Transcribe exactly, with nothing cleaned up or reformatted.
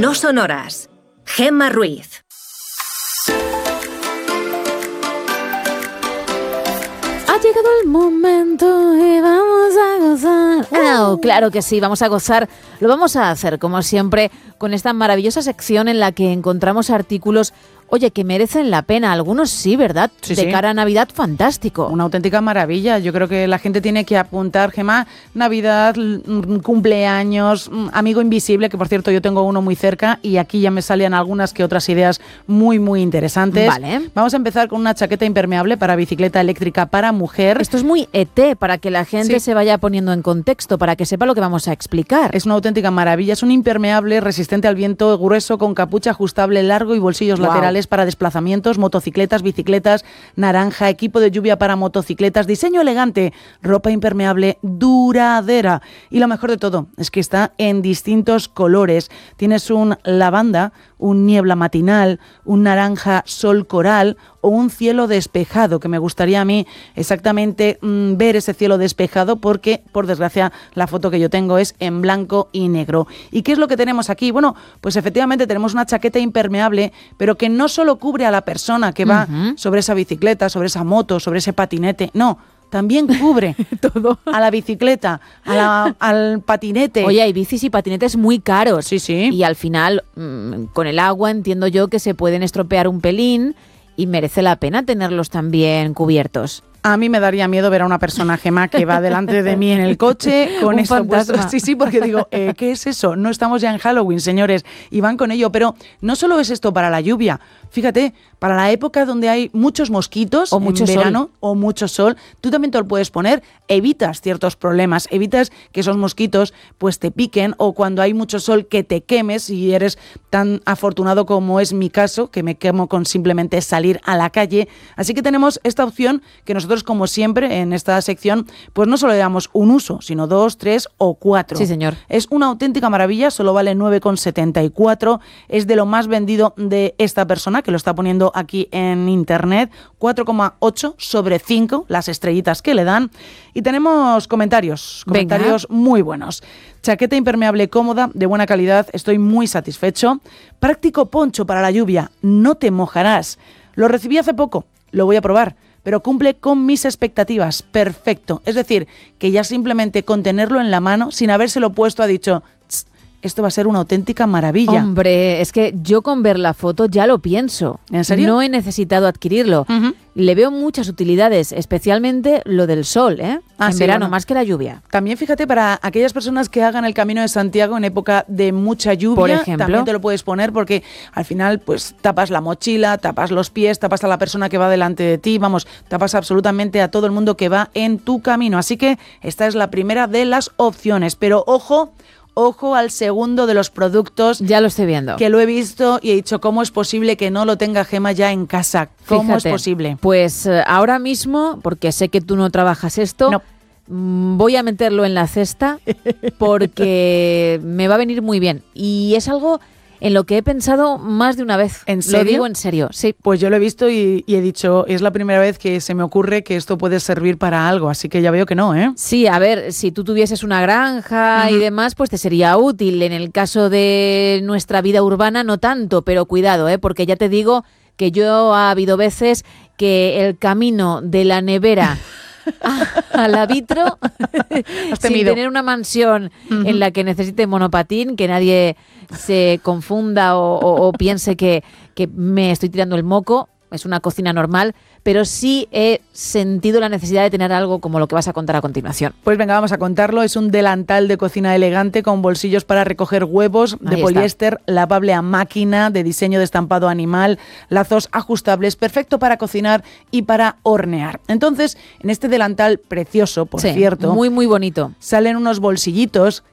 No sonoras. Gemma Ruiz. Ha llegado el momento y vamos a gozar. Oh, claro que sí, vamos a gozar. Lo vamos a hacer, como siempre, con esta maravillosa sección en la que encontramos artículos, oye, que merecen la pena. Algunos sí, ¿verdad? Sí, de sí. cara a Navidad, fantástico. Una auténtica maravilla. Yo creo que la gente tiene que apuntar, Gemma, Navidad, cumpleaños, amigo invisible, que por cierto yo tengo uno muy cerca y aquí ya me salían algunas que otras ideas muy, muy interesantes. Vale. Vamos a empezar con una chaqueta impermeable para bicicleta eléctrica para mujer. Esto es muy E T, para que la gente Sí. se vaya poniendo en contexto, para que sepa lo que vamos a explicar. Es una auténtica maravilla. Es un impermeable resistente al viento, grueso, con capucha ajustable largo y bolsillos Wow. laterales para desplazamientos, motocicletas, bicicletas, naranja, equipo de lluvia para motocicletas, diseño elegante, ropa impermeable duradera. Y lo mejor de todo es que está en distintos colores. Tienes un lavanda, un niebla matinal, un naranja sol coral o un cielo despejado, que me gustaría a mí exactamente mmm, ver ese cielo despejado porque, por desgracia, la foto que yo tengo es en blanco y negro. ¿Y qué es lo que tenemos aquí? Bueno, pues efectivamente tenemos una chaqueta impermeable, pero que no solo cubre a la persona que va Uh-huh. sobre esa bicicleta, sobre esa moto, sobre ese patinete, no, también cubre Todo. a la bicicleta, a la- al patinete. Oye, hay bicis y patinetes muy caros. Sí, sí. Y al final, mmm, con el agua entiendo yo que se pueden estropear un pelín y merece la pena tenerlos también cubiertos. A mí me daría miedo ver a una persona, Gemma, que va delante de mí en el coche con Un esto puesto. fantasma. Sí, sí, porque digo, eh, ¿qué es eso? No estamos ya en Halloween, señores, y van con ello. Pero no solo es esto para la lluvia. Fíjate, para la época donde hay muchos mosquitos O mucho en sol. verano o mucho sol, tú también te lo puedes poner, evitas ciertos problemas, evitas que esos mosquitos pues te piquen o cuando hay mucho sol que te quemes si eres tan afortunado como es mi caso, que me quemo con simplemente salir a la calle. Así que tenemos esta opción que nosotros, como siempre, en esta sección, pues no solo le damos un uso, sino dos, tres o cuatro. Sí, señor. Es una auténtica maravilla, solo vale nueve con setenta y cuatro, es de lo más vendido de esta persona que lo está poniendo aquí en internet, cuatro coma ocho sobre cinco las estrellitas que le dan. Y tenemos comentarios, Venga. comentarios muy buenos. Chaqueta impermeable cómoda, de buena calidad, estoy muy satisfecho. Práctico poncho para la lluvia, no te mojarás. Lo recibí hace poco, lo voy a probar, pero cumple con mis expectativas, perfecto. Es decir, que ya simplemente con tenerlo en la mano, sin habérselo puesto, ha dicho, "Tss, esto va a ser una auténtica maravilla". Hombre, es que yo con ver la foto ya lo pienso. ¿En serio? No he necesitado adquirirlo. Ujú. Le veo muchas utilidades, especialmente lo del sol, ¿eh? Ah, en sí, verano, bueno. más que la lluvia. También fíjate, para aquellas personas que hagan el Camino de Santiago en época de mucha lluvia, Por ejemplo. también te lo puedes poner porque al final pues tapas la mochila, tapas los pies, tapas a la persona que va delante de ti, vamos, tapas absolutamente a todo el mundo que va en tu camino. Así que esta es la primera de las opciones, pero ojo, ojo al segundo de los productos Ya lo estoy viendo. que lo he visto y he dicho, ¿cómo es posible que no lo tenga Gemma ya en casa? ¿Cómo Fíjate, es posible? Pues eh, ahora mismo, porque sé que tú no trabajas esto, No. mm, voy a meterlo en la cesta porque me va a venir muy bien. Y es algo en lo que he pensado más de una vez. ¿En Lo serio? digo en serio, sí. Pues yo lo he visto y, y he dicho, es la primera vez que se me ocurre que esto puede servir para algo, así que ya veo que no, ¿eh? Sí, a ver, si tú tuvieses una granja Ujú. y demás, pues te sería útil. En el caso de nuestra vida urbana, no tanto, pero cuidado, ¿eh? Porque ya te digo que yo ha habido veces que el camino de la nevera a, a la vitro, Has sin temido. tener una mansión Ujú. en la que necesite monopatín, que nadie se confunda o, o- o piense que, que me estoy tirando el moco. Es una cocina normal, pero sí he sentido la necesidad de tener algo como lo que vas a contar a continuación. Pues venga, vamos a contarlo. Es un delantal de cocina elegante con bolsillos para recoger huevos, de Ahí está. poliéster, lavable a máquina, de diseño de estampado animal, lazos ajustables, perfecto para cocinar y para hornear. Entonces, en este delantal precioso, por Sí, cierto, muy, muy bonito. salen unos bolsillitos